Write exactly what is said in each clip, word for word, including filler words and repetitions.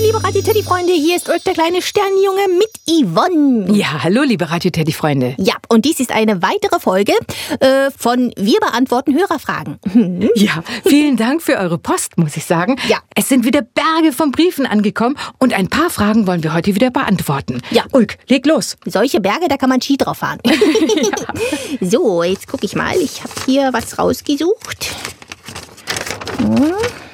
liebe Radio-Teddy-Freunde, hier ist Ulk, der kleine Sternjunge mit Yvonne. Ja, hallo, liebe Radio-Teddy-Freunde. Ja, und dies ist eine weitere Folge äh, von Wir beantworten Hörerfragen. Hm. Ja, vielen Dank für eure Post, muss ich sagen. Ja. Es sind wieder Berge von Briefen angekommen und ein paar Fragen wollen wir heute wieder beantworten. Ja. Ulk, leg los. Solche Berge, da kann man Ski drauf fahren. Ja. So, jetzt gucke ich mal. Ich habe hier was rausgesucht. Hm.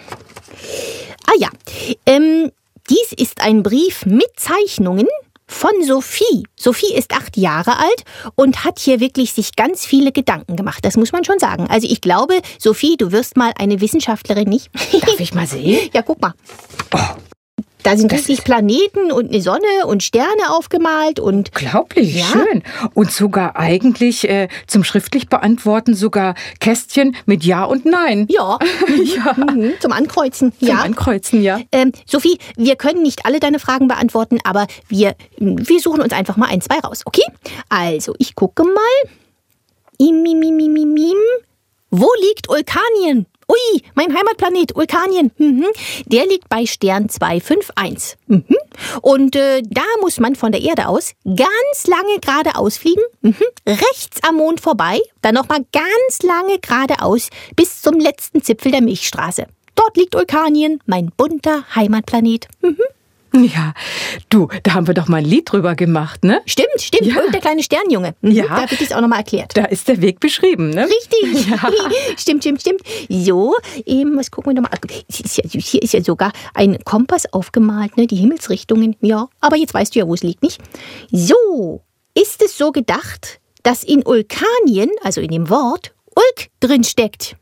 Ah ja, ähm, dies ist ein Brief mit Zeichnungen von Sophie. Sophie ist acht Jahre alt und hat hier wirklich sich ganz viele Gedanken gemacht. Das muss man schon sagen. Also ich glaube, Sophie, du wirst mal eine Wissenschaftlerin, nicht? Darf ich mal sehen? Ja, guck mal. Oh. Da sind Das richtig Planeten und eine Sonne und Sterne aufgemalt und... Unglaublich, Ja. schön. Und sogar eigentlich äh, zum schriftlich beantworten sogar Kästchen mit Ja und Nein. Ja, Ja. mhm, zum Ankreuzen. Zum Ja. Ankreuzen, ja. Ähm, Sophie, wir können nicht alle deine Fragen beantworten, aber wir, wir suchen uns einfach mal ein, zwei raus, okay? Also, ich gucke mal. Imimimimimim. Wo liegt Ulkanien? Ui, mein Heimatplanet, Ulkanien. Mhm. Der liegt bei Stern zwei fünf eins. Mhm. Und äh, da muss man von der Erde aus ganz lange geradeaus fliegen. Mhm. Rechts am Mond vorbei, dann nochmal ganz lange geradeaus bis zum letzten Zipfel der Milchstraße. Dort liegt Ulkanien, mein bunter Heimatplanet. Mhm. Ja, du, da haben wir doch mal ein Lied drüber gemacht, ne? Stimmt, stimmt. Ja. Und der kleine Sternjunge. Mhm. Ja. Da wird es auch nochmal erklärt. Da ist der Weg beschrieben, ne? Richtig. Ja. Stimmt, stimmt, stimmt. So, ähm, was gucken wir nochmal? Ist ja, hier ist ja sogar ein Kompass aufgemalt, ne? Die Himmelsrichtungen. Ja, aber jetzt weißt du ja, wo es liegt, nicht? So, ist es so gedacht, dass in Ulkanien, also in dem Wort, Ulk drin steckt?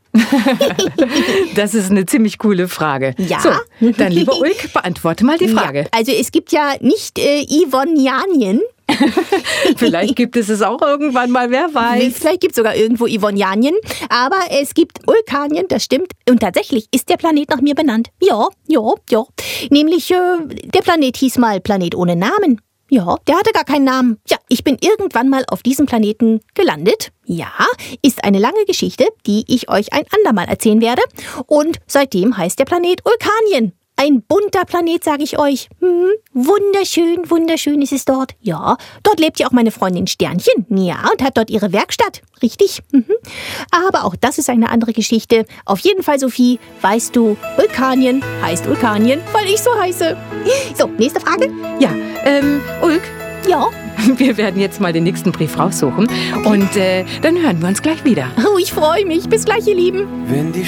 Das ist eine ziemlich coole Frage. Ja. So, dann lieber Ulk, beantworte mal die Frage. Ja, also es gibt ja nicht äh, Yvonnianien. Vielleicht gibt es es auch irgendwann mal, wer weiß. Vielleicht gibt es sogar irgendwo Yvonnianien, aber es gibt Ulkanien, das stimmt. Und tatsächlich ist der Planet nach mir benannt. Ja, ja, ja. Nämlich, äh, der Planet hieß mal Planet ohne Namen. Ja, der hatte gar keinen Namen. Ja, ich bin irgendwann mal auf diesem Planeten gelandet. Ja, ist eine lange Geschichte, die ich euch ein andermal erzählen werde. Und seitdem heißt der Planet Ulkanien. Ein bunter Planet, sage ich euch. Hm, wunderschön, wunderschön ist es dort. Ja, dort lebt ja auch meine Freundin Sternchen. Ja, und hat dort ihre Werkstatt. Richtig. Mhm. Aber auch das ist eine andere Geschichte. Auf jeden Fall, Sophie, weißt du, Ulkanien heißt Ulkanien, weil ich so heiße. So, nächste Frage. Ja, ähm, Ulk, Ja. wir werden jetzt mal den nächsten Brief raussuchen und äh, dann hören wir uns gleich wieder. Oh, ich freue mich. Bis gleich, ihr Lieben. Wenn die